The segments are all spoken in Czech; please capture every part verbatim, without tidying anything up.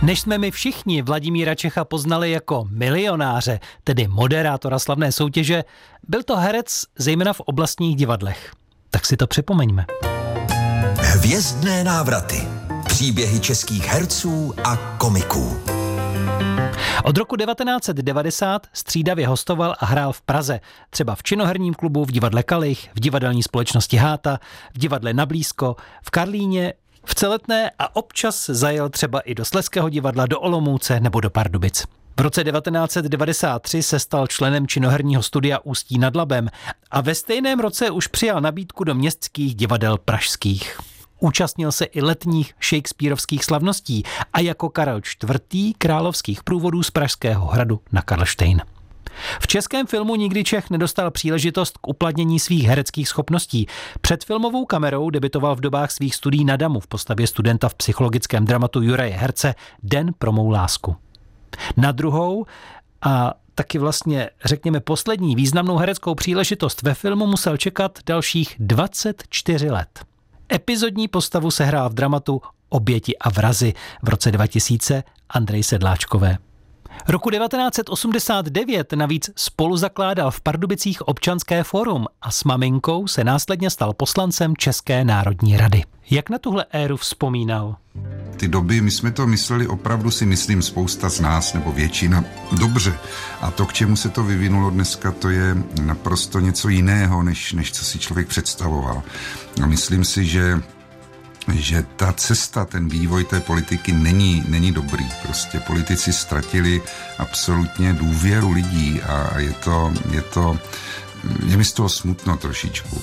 Než jsme my všichni Vladimíra Čecha poznali jako milionáře, tedy moderátora slavné soutěže, byl to herec zejména v oblastních divadlech. Tak si to připomeňme. Hvězdné návraty. Příběhy českých herců a komiků. Od roku devatenáct set devadesát střídavě hostoval a hrál v Praze, třeba v Činoherním klubu, v divadle Kalich, v divadelní společnosti Háta, v divadle Nablízko, v Karlíně, v Celetné a občas zajel třeba i do Slezského divadla, do Olomouce nebo do Pardubic. V roce devatenáct set devadesát tři se stal členem Činoherního studia Ústí nad Labem a ve stejném roce už přijal nabídku do městských divadel pražských. Účastnil se i letních shakespearovských slavností a jako Karel čtvrtý královských průvodů z Pražského hradu na Karlštejn. V českém filmu nikdy Čech nedostal příležitost k uplatnění svých hereckých schopností. Před filmovou kamerou debutoval v dobách svých studií na Damu v postavě studenta v psychologickém dramatu Juraje Herce Den pro mou lásku. Na druhou a taky vlastně, řekněme, poslední významnou hereckou příležitost ve filmu musel čekat dalších dvacet čtyři let. Epizodní postavu sehrál v dramatu Oběti a vrazi v roce dva tisíce Andrej Sedláčkové. Roku devatenáct set osmdesát devět navíc spoluzakládal v Pardubicích Občanské fórum a s maminkou se následně stal poslancem České národní rady. Jak na tuhle éru vzpomínal? Ty doby, my jsme to mysleli, opravdu si myslím spousta z nás, nebo většina, dobře. A to, k čemu se to vyvinulo dneska, to je naprosto něco jiného, než, než co si člověk představoval. A myslím si, že že ta cesta, ten vývoj té politiky není, není dobrý. Prostě politici ztratili absolutně důvěru lidí a je to, je to je mi z toho smutno trošičku,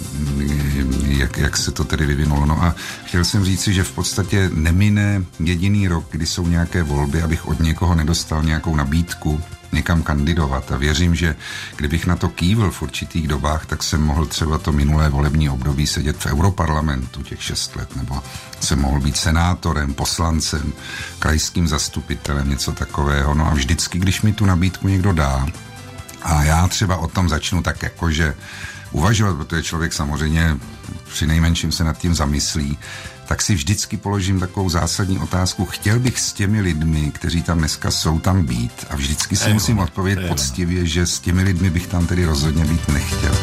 jak, jak se to tedy vyvinulo. No a chtěl jsem říci, že v podstatě nemine jediný rok, kdy jsou nějaké volby, abych od někoho nedostal nějakou nabídku někam kandidovat. A věřím, že kdybych na to kývl v určitých dobách, tak jsem mohl třeba to minulé volební období sedět v Europarlamentu těch šest let, nebo jsem mohl být senátorem, poslancem, krajským zastupitelem, něco takového. No a vždycky, když mi tu nabídku někdo dá, a já třeba o tom začnu tak jakože uvažovat, protože člověk samozřejmě při nejmenším se nad tím zamyslí, tak si vždycky položím takovou zásadní otázku. Chtěl bych s těmi lidmi, kteří tam dneska jsou, tam být. A vždycky si Ejo, musím odpovědět poctivě, že s těmi lidmi bych tam tedy rozhodně být nechtěl.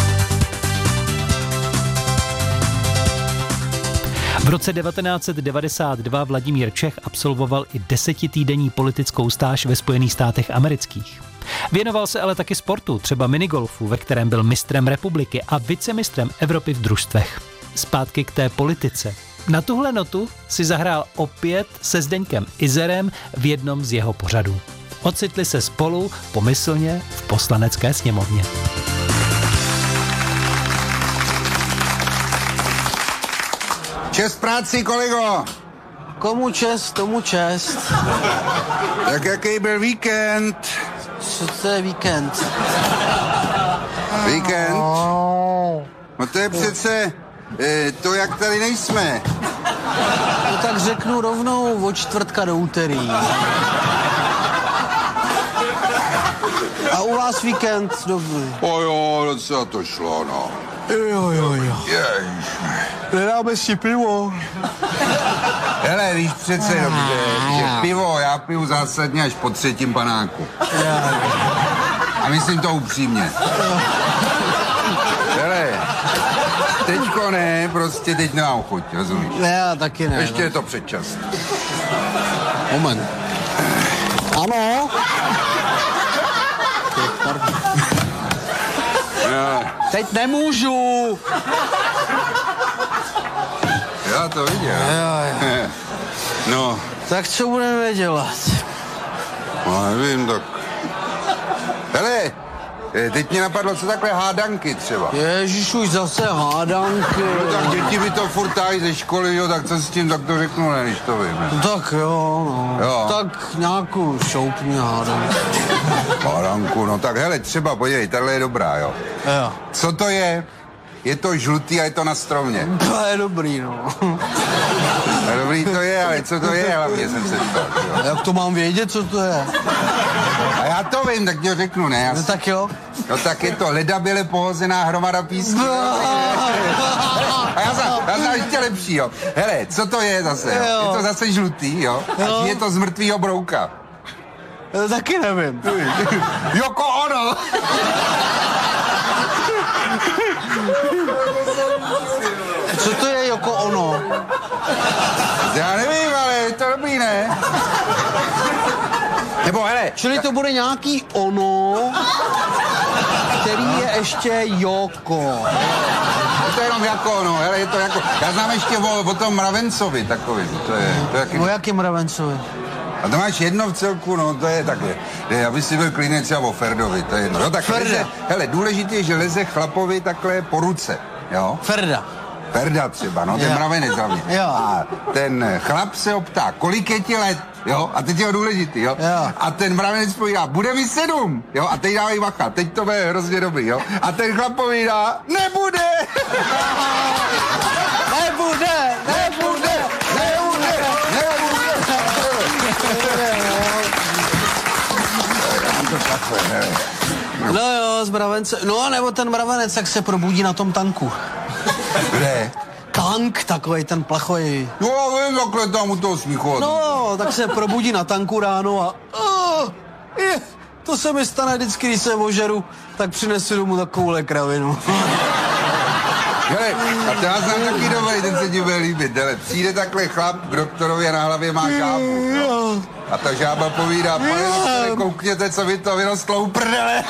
V roce devatenáct set devadesát dva Vladimír Čech absolvoval i desetitýdenní politickou stáž ve Spojených státech amerických. Věnoval se ale taky sportu, třeba minigolfu, ve kterém byl mistrem republiky a vicemistrem Evropy v družstvech. Zpátky k té politice. Na tuhle notu si zahrál opět se Zdeňkem Izerem v jednom z jeho pořadů. Ocitli se spolu pomyslně v Poslanecké sněmovně. Čest práci, kolego! Komu čest, tomu čest. Tak jaký byl víkend? Co to je víkend? Víkend? No to je přece e, to, jak tady nejsme. No tak řeknu rovnou od čtvrtka do úterý. A u vás víkend dobrý. O jo, docela to šlo, no. Jo, jo, jo. Ježiš. Nedáme si pivo. Hele, víš přece dobře, že pivo já piju zásadně až po třetím panáku. A myslím to upřímně. Hele, teďko ne, prostě teď nemám chuť, rozumíš? Ne, já taky ne. Ještě je to předčas. Moment. Ano? Teď nemůžu. Já to viděl. Jo, jo. No. Tak co budeme dělat? No, nevím, tak... Hele, teď mě napadlo, co takhle hádanky třeba. Ježíš, už zase hádanky. No tak děti mi to furt tají ze školy, jo, tak co s tím, tak to řeknu, ne, když to vím. Ne? No tak jo, no. Jo. Tak nějakou šoupní hádanku. Hádanku, no tak hele, třeba, podívej, tahle je dobrá, jo. Jo. Co to je? je to žlutý a je to na stromě. To je dobrý, no. A dobrý to je, ale co to je, hlavně jsem se ptal. Jak to mám vědět, co to je? A já to vím, tak ti ho řeknu, ne? Já No tak jo. No tak je to ledabyle pohozená hromada písku. A já znám, já znám ještě lepší, jo. Hele, co to je zase, jo? Jo. Je to zase žlutý, jo? A je to z mrtvýho brouka. No, taky nevím. Joko Ono! Co to je Joko Ono? Já nevím, ale je to dobrý, ne? Nebo hele, Čili to bude nějaký ono, který je ještě Joko. je to jenom jako ono, hele, je to jako, já znám ještě o, o tom Mravencovi takový, to je, to je jaký, O jakým Mravencovi? a to máš jedno v celku, no, to je takhle, je, aby si byl klidně třeba o Ferdovi, to je jedno, jo, tak Ferda. leze, hele, důležitý je, že leze chlapovi takhle po ruce, jo. Ferda. Ferda třeba, no, ten Jo. mravenec hlavně. Jo. A ten chlap se optá, kolik je ti let, jo, a teď je to důležitý, jo. Jo. A ten mravenec povídá, bude mi sedm, jo, a teď dávají bacha, teď to bude hrozně dobrý, jo. A ten chlap povídá, nebude! Nebude, nebude, nebude, nebude! No jo, z mravence. No, nebo ten mravenec, jak se probudí na tom tanku. Kde? Tank, takovej ten plachový. No, já vím, takhle tam u toho smíchu. No, tak se probudí na tanku ráno a... Oh, je, to se mi stane vždycky, když se ožeru, tak přinesu domů takovou kravinu. Hele, a to já znám taky dobrý, ten se ti bude líbit. Hele, přijde takhle chlap k doktorovi a na hlavě má žábu. No. A ta žába povídá, pane doktore, koukněte, co by to vyrostlo u prdele.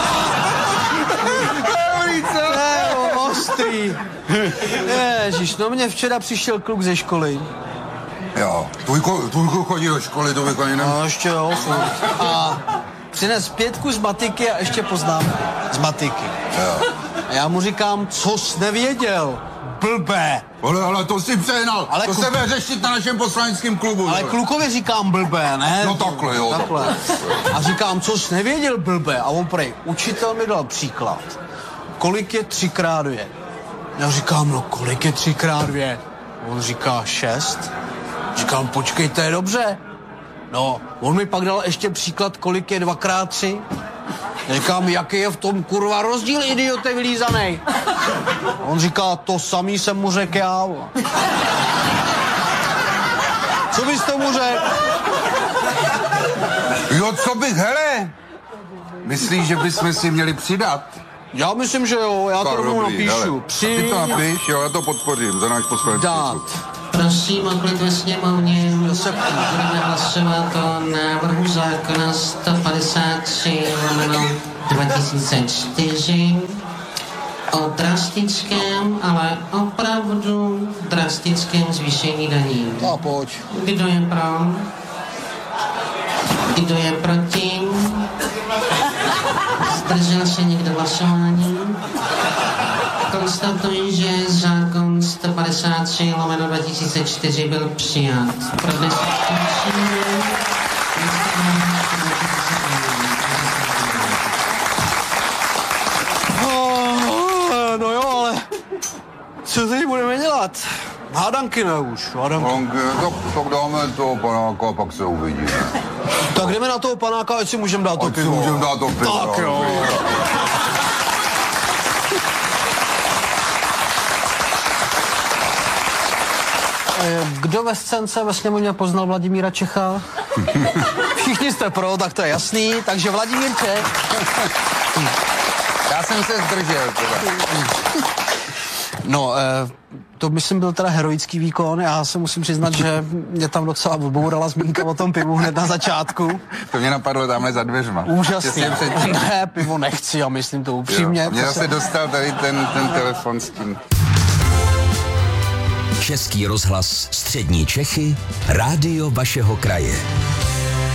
Dobrý, co? Ne, ostrý. Ježiš, no mě včera přišel kluk ze školy. Jo, tvůj, ko- tvůj kluk chodí do školy, to bych ani ne... No, ještě jo, furt. A přines pětku z matiky a ještě poznámky z matiky. Jo. A já mu říkám, co jsi nevěděl, blbé. Ale, ale to si přehnal, Ale to kluk- se bude řešit na našem poslaneckém klubu. Ale jo. klukovi říkám blbé, ne? No takhle, jo. Takhle. A říkám, co jsi nevěděl, blbé. A on prej, učitel mi dal příklad. Kolik je tři krát dvě? Já říkám, no kolik je tři krát dvě? On říká šest. Říkám, počkej, to je dobře. No, on mi pak dal ještě příklad, kolik je dva krát tři. Říkám, jaký je v tom kurva rozdíl, idiote vylízanej. On říká, to samý jsem mu řekl já. Co bys tomu řekl? Jo, co bych, hele? Myslíš, že bychom si měli přidat? Já myslím, že jo, já to Tak, rovnou dobrý, napíšu. hele. Při... A ty to napiš, jo, já to podpořím za náš poslanecký dát. klub. Prosím o klid ve sněmovně. se- Budeme hlasovat o návrhu zákona sto padesát tři lomeno dva tisíce čtyři o drastickém, ale opravdu drastickém zvýšení daní. A pojď. Kdo je pro? Kdo je proti? Zdržel se někdo hlasování? Konstatuji, že zákon sto padesát tři lomeno dva tisíce čtyři byl přijat. Pro dnes Oh, no jo, ale co teď budeme dělat? Hádanky ne už, hádanky. Honky, tak, tak dáme toho panáka a pak se uvidíme. Tak jdeme na toho panáka, ať si můžeme dát to Ať si pivo. můžeme dát to pivo. Tak jo. Kdo ve scénce ve sněmovně poznal Vladimíra Čecha? Všichni jste pro, tak to je jasný. Takže Vladimír Čech. Já jsem se zdržel teda. No, eh, to myslím byl teda heroický výkon. Já se musím přiznat, že mě tam docela odbourala zmínka o tom pivu hned na začátku. To mě napadlo tamhle za dveřma. Úžasný. Těsně předtím. Ne, pivo nechci, já myslím to upřímně. Jo. Mě To zase se- dostal tady ten, ten telefon s tím. Český rozhlas Střední Čechy, rádio vašeho kraje.